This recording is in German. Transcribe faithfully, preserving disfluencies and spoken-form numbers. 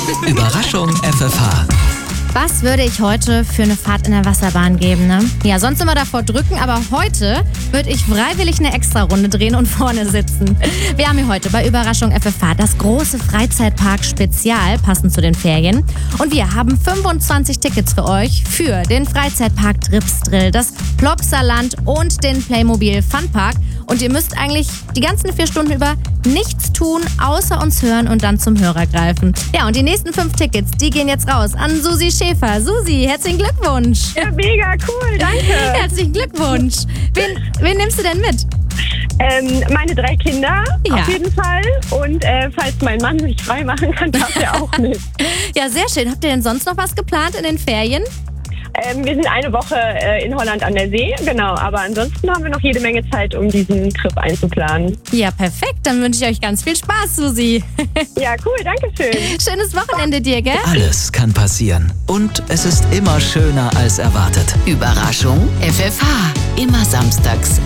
Überraschung F F H. Was würde ich heute für eine Fahrt in der Wasserbahn geben, ne? Ja, sonst immer davor drücken, aber heute würde ich freiwillig eine Extra-Runde drehen und vorne sitzen. Wir haben hier heute bei Überraschung F F H das große Freizeitpark-Spezial, passend zu den Ferien. Und wir haben fünfundzwanzig Tickets für euch für den Freizeitpark Tripsdrill, das Plopsaland und den Playmobil Funpark. Und ihr müsst eigentlich die ganzen vier Stunden über nichts tun, außer uns hören und dann zum Hörer greifen. Ja, und die nächsten fünf Tickets, die gehen jetzt raus an Susi Schäfer. Susi, herzlichen Glückwunsch. Ja, mega cool, danke. Herzlichen Glückwunsch. Wen, wen nimmst du denn mit? Ähm, meine drei Kinder, Ja. auf jeden Fall. Und äh, falls mein Mann sich frei machen kann, darf er auch mit. Ja, sehr schön. Habt ihr denn sonst noch was geplant in den Ferien? Ähm, wir sind eine Woche äh, in Holland an der See, genau. Aber ansonsten haben wir noch jede Menge Zeit, um diesen Trip einzuplanen. Ja, perfekt. Dann wünsche ich euch ganz viel Spaß, Susi. Ja, cool, danke schön. Schönes Wochenende dir, gell? Alles kann passieren. Und es ist immer schöner als erwartet. Überraschung F F H. Immer samstags